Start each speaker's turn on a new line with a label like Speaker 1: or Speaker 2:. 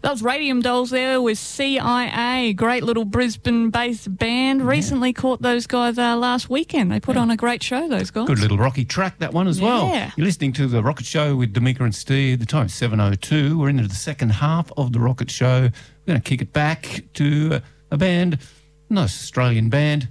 Speaker 1: That was Radium Dolls there with CIA, great little Brisbane-based band. Recently caught those guys last weekend. They put on a great show, those guys.
Speaker 2: Good little rocky track, that one as well.
Speaker 1: Yeah.
Speaker 2: You're listening to The Rocket Show with D'Amica and Steve. The time's 7:02. We're into the second half of The Rocket Show. We're going to kick it back to a band, nice Australian band,